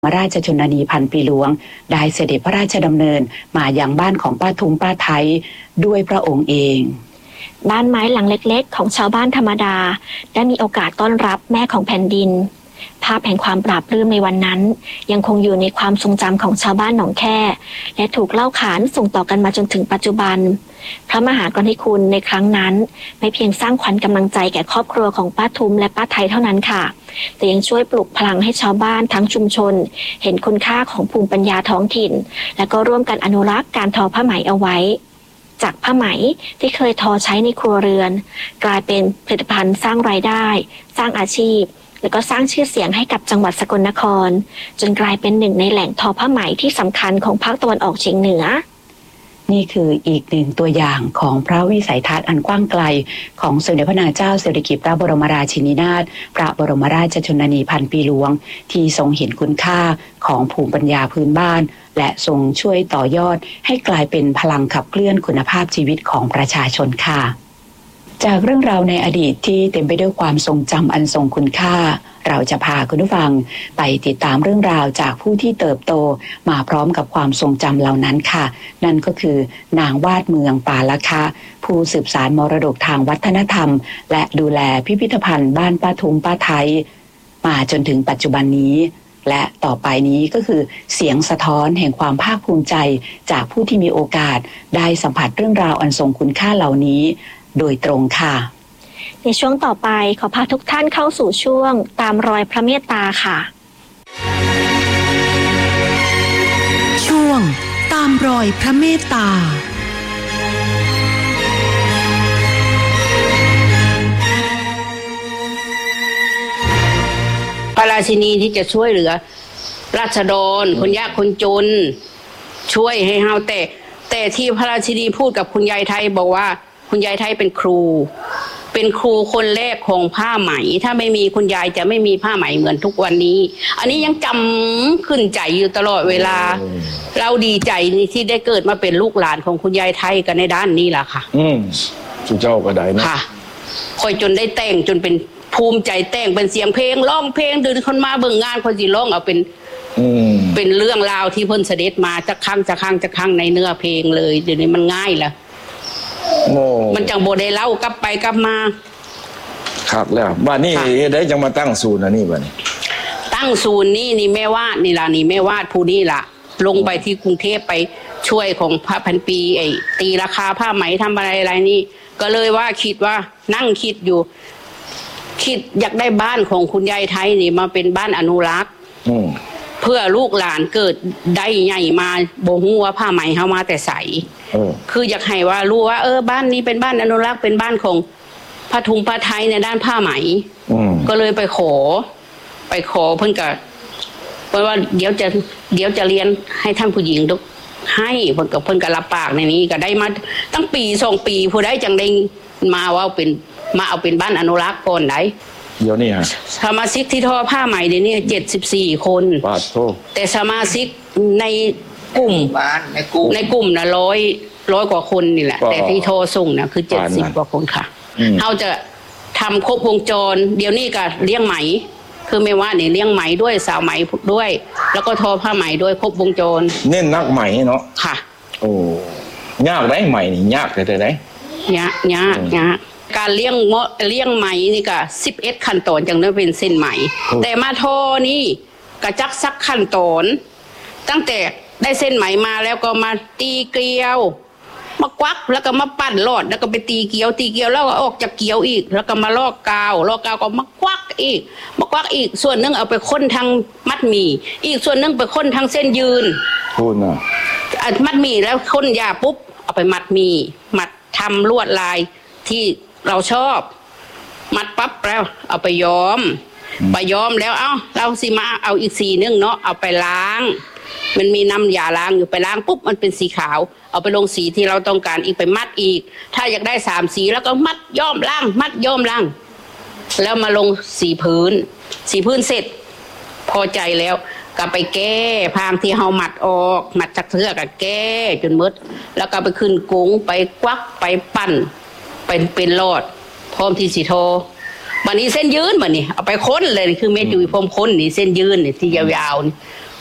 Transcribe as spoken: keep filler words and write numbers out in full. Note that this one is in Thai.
ราชชนนีพันปีหลวงได้เสด็จพระราชดำเนินมาอย่างบ้านของป้าทุมป้าไทยด้วยพระองค์เองบ้านไม้หลังเล็กๆของชาวบ้านธรรมดาได้มีโอกาสต้อนรับแม่ของแผ่นดินภาพแห่งความปราบปลื้มในวันนั้นยังคงอยู่ในความทรงจำของชาวบ้านหนองแค่และถูกเล่าขานส่งต่อกันมาจนถึงปัจจุบันพระมหากรุณาธิคุณในครั้งนั้นไม่เพียงสร้างขวัญกำลังใจแก่ครอบครัวของป้าทุมและป้าไทยเท่านั้นค่ะแต่ยังช่วยปลุกพลังให้ชาวบ้านทั้งชุมชนเห็นคุณค่าของภูมิปัญญาท้องถิ่นและก็ร่วมกันอนุรักษ์การทอผ้าไหมเอาไว้จากผ้าไหมที่เคยทอใช้ในครัวเรือนกลายเป็นผลิตภัณฑ์สร้างรายได้สร้างอาชีพแล้วก็สร้างชื่อเสียงให้กับจังหวัดสกลนครจนกลายเป็นหนึ่งในแหล่งทอผ้าไหมที่สำคัญของภาคตะวันออกเฉียงเหนือนี่คืออีกหนึ่งตัวอย่างของพระวิสัยทัศน์อันกว้างไกลของสมเด็จพระนางเจ้าสิริกิติ์พระบรมราชินีนาถพระบรมราชชนนีพันปีหลวงที่ทรงเห็นคุณค่าของภูมิปัญญาพื้นบ้านและทรงช่วยต่อยอดให้กลายเป็นพลังขับเคลื่อนคุณภาพชีวิตของประชาชนค่ะจากเรื่องราวในอดีตที่เต็มไปด้วยความทรงจำอันทรงคุณค่าเราจะพาคุณผู้ฟังไปติดตามเรื่องราวจากผู้ที่เติบโตมาพร้อมกับความทรงจำเหล่านั้นค่ะนั่นก็คือนางวาดเมืองป่าละคะผู้สืบสานมรดกทางวัฒนธรรมและดูแลพิพิธภัณฑ์บ้านป้าทุมป้าไทยมาจนถึงปัจจุบันนี้และต่อไปนี้ก็คือเสียงสะท้อนแห่งความภาคภูมิใจจากผู้ที่มีโอกาสได้สัมผัสเรื่องราวอันทรงคุณค่าเหล่านี้โดยตรงค่ะในช่วงต่อไปขอพาทุกท่านเข้าสู่ช่วงตามรอยพระเมตตาค่ะช่วงตามรอยพระเมตตาพระราชินีที่จะช่วยเหลือราษฎรคนยากคนจนช่วยให้เฮาแต่แต่ที่พระราชินีพูดกับคุณยายไทยบอกว่าคุณยายไทยเป็นครูเป็นครูคนแรกของผ้าไหมถ้าไม่มีคุณยายจะไม่มีผ้าไหมเหมือนทุกวันนี้อันนี้ยังจำขึ้นใจอยู่ตลอดเวลาเราดีใจที่ได้เกิดมาเป็นลูกหลานของคุณยายไทยกันในด้านนี้แหละค่ะอืมสุเจ้าก็ได้นะค่ะคอยจนได้แต่งจนเป็นภูมิใจแต่งเป็นเสียงเพลงร้องเพลงเดินคนมาเบิ่งงานคนสิร้องเอาเป็นเป็นเรื่องราวที่เพิ่นเสด็จมาจะครั้งจะครั้งจะครั้งในเนื้อเพลงเลยเดี๋ยวนี้มันง่ายแล้วมันจังโบได้เล่ากลับไปกลับมาครับแล้วบ้านนี้ได้จังมาตั้งศูนย์อันนี้บ้านนี้ตั้งศูนย์นี่นี่แม่วาดนี่ล่ะนี่แม่วาดผู้นี่ล่ะลงไปที่กรุงเทพไปช่วยของพระพันปีไอ้ตีราคาผ้าไหมทำอะไรอะไรนี่ก็เลยว่าคิดว่านั่งคิดอยู่คิดอยากได้บ้านของคุณยายไทยนี่มาเป็นบ้านอนุรักษ์เพื่อลูกหลานเกิดได้ใหญ่มาบ่ฮู้ว่าผ้าไหมเฮามาแต่ใสคืออยากให้ว่ารู้ว่าเออบ้านนี้เป็นบ้านอนุรักษ์เป็นบ้านของผ้าทุงผ้าไทยในด้านผ้าไหมก็เลยไปขอไปขอเพิ่นก็เพราะว่าเดี๋ยวจะเดี๋ยวจะเรียนให้ท่านผู้หญิงทุกให้เพิ่นก็เพิ่นก็รับปากในนี้ก็ได้มาตั้งปีสองปีผู้ใดจังได้มาว่าเป็นมาเอาเป็นบ้านอนุรักษ์ก่อนได้เดี๋ยวนี้ฮะสมาชิกที่ทอผ้าไหมเดี๋ยวนี้เจ็ดสิบสี่คนแต่สมาชิกในกลุ่มในกลุ่มในกลุ่มนะร้อยร้อยกว่าคนนี่แหละแต่ที่โทรส่งนะคือเจ็ดสิบกว่าคนค่ะเขาจะทำครบวงจรเดี๋ยวนี้ก็เลี้ยงไหมคือไม่ว่าเนี่ยเลี้ยงไหมด้วยสาวไหมด้วยแล้วก็ทอผ้าไหมด้วยครบวงจรเน้นนักไหมเนาะค่ะโอ้ยากได้ไหมนี่ยากแต่แต่ไหนยากยากยากการเลี้ยงเมาะเลี้ยงไหมนี่ก็สิบเอ็ดขั้นตอนจังได้เป็นเส้นไหมแต่มาทอนี่กระจักซักขั้นตอนตั้งแต่ได้เส้นไหมมาแล้วก็มาตีเกลียวมาควักแล้วก็มาปั้นลอดแล้วก็ไปตีเกลียวตีเกลียวแล้วก็ออกจากเกลียวอีกแล้วก็มาลอกกาวลอกกาวก็มาควักอีกมาควักอีกส่วนนึงเอาไปค้นทางมัดหมี่อีกส่วนนึงไปค้นทางเส้นยืนพูดนะมัดหมี่แล้วค้นยาปุ๊บเอาไปมัดหมี่มัดทำลวดลายที่เราชอบมัดปั๊บแล้วเอาไปย้อมไปย้อมแล้วเอ้าเราสิมาเอาอีกสีนึงเนาะเอาไปล้างมันมีน้ำยาล้างอยู่ไปล้างปุ๊บมันเป็นสีขาวเอาไปลงสีที่เราต้องการอีกไปมัดอีกถ้าอยากได้สามสีแล้วก็มัดย้อมล้างมัดย้อมล้างแล้วมาลงสีพื้นสีพื้นเสร็จพอใจแล้วก็ไปแก้พางที่เฮามัดออกมัดจากเสื้อก็แก้จนหมดแล้วก็ไปขึ้นกุ้งไปควักไปปั้นเป็นเป็นลอดพร้อมที่สีโทบันนี้เส้นยืนบันนี้เอาไปค้นเลยคือเม็ดอยู่พร้อมค้นนี่เส้นยืนนี่ที่ยาวๆนี่